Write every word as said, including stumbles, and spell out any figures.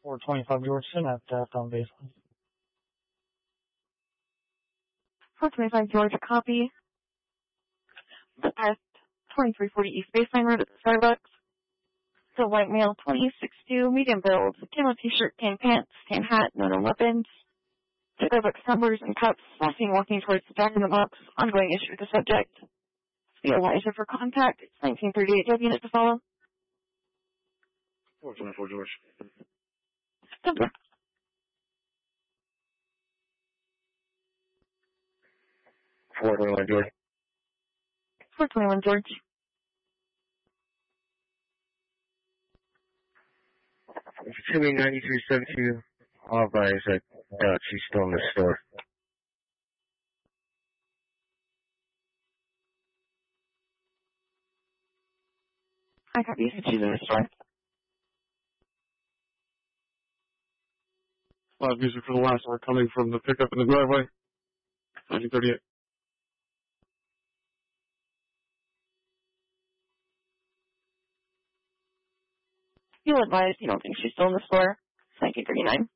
four twenty-five Georgeton at uh, Fountain Baseline. four twenty-five George, copy. At twenty-three forty East Baseline Road at the Starbucks. The white male, twenty sixty-two, medium build, camo t-shirt, tan pants, tan hat, no known weapons. Starbucks tumblers and cups, last seen walking towards the back of the box. Ongoing issue with the subject. The Elijah for contact. It's nineteen thirty-eight. Do you have units to follow? four twenty-four George. Simple. four twenty-one George. four twenty-one George. two eight ninety-three seventy-two. All advised that uh, she's still in the store. I copy. She's in the store. Five user for the last one coming from the pickup in the driveway. nineteen thirty-eight. You'll advise you don't think she's still in the store. It's nineteen thirty-nine.